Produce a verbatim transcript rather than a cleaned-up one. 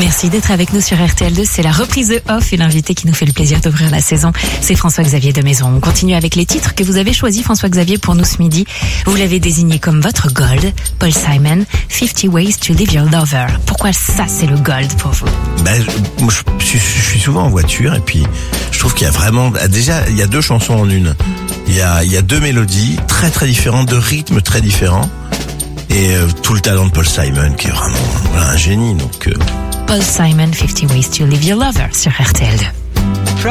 Merci d'être avec nous sur R T L deux. C'est la reprise de Off et l'invité qui nous fait le plaisir d'ouvrir la saison, c'est François-Xavier de Maison. On continue avec les titres que vous avez choisis, François-Xavier, pour nous ce midi. Vous l'avez désigné comme votre gold, Paul Simon, fifty ways to Leave Your Lover. Pourquoi ça, c'est le gold pour vous? Ben, je, moi, je, suis, je suis souvent en voiture et puis je trouve qu'il y a vraiment... Déjà, il y a deux chansons en une. Il y a, il y a deux mélodies très très différentes, deux rythmes très différents. Et euh, tout le talent de Paul Simon qui est vraiment voilà, un génie. Donc, euh... Paul Simon, fifty ways to Leave Your Lover sur R T L deux.